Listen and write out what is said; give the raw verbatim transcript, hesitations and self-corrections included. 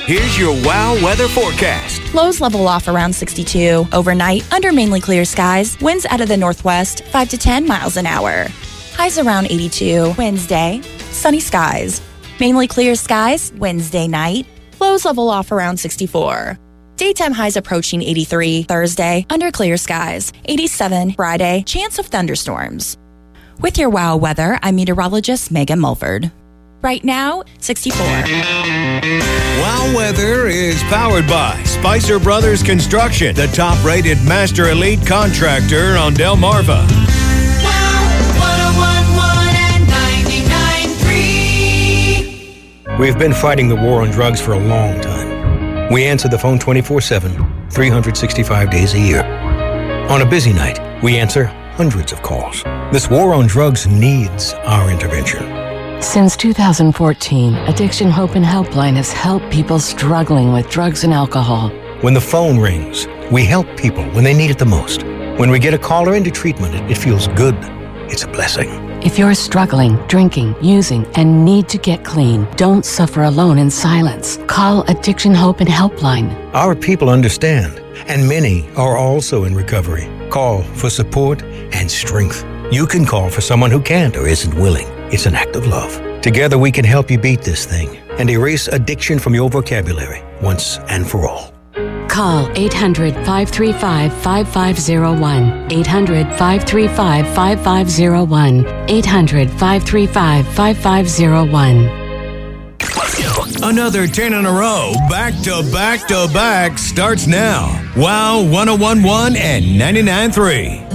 Here's your WOW weather forecast. Lows level off around sixty-two. Overnight, under mainly clear skies. Winds out of the northwest, five to ten miles an hour. Highs around eighty-two. Wednesday, sunny skies. Mainly clear skies Wednesday night. Lows level off around sixty-four. Daytime highs approaching eighty-three. Thursday, under clear skies. eighty-seven. Friday, chance of thunderstorms. With your WOW weather, I'm meteorologist Megan Mulford. Right now, sixty-four. WOW weather is powered by Spicer Brothers Construction, the top-rated master elite contractor on Delmarva. We've been fighting the war on drugs for a long time. We answer the phone twenty-four seven, three hundred sixty-five days a year. On a busy night, we answer hundreds of calls. This war on drugs needs our intervention. Since two thousand fourteen, Addiction Hope and Helpline has helped people struggling with drugs and alcohol. When the phone rings, we help people when they need it the most. When we get a caller into treatment, it, it feels good. It's a blessing. If you're struggling, drinking, using, and need to get clean, don't suffer alone in silence. Call Addiction Hope and Helpline. Our people understand, and many are also in recovery. Call for support and strength. You can call for someone who can't or isn't willing. It's an act of love. Together we can help you beat this thing and erase addiction from your vocabulary once and for all. Call eight hundred, five three five, five five zero one. eight hundred, five three five, five five zero one. eight hundred, five three five, five five zero one. Another ten in a row, back to back to back, starts now. WOW one oh one point one and ninety-nine point three.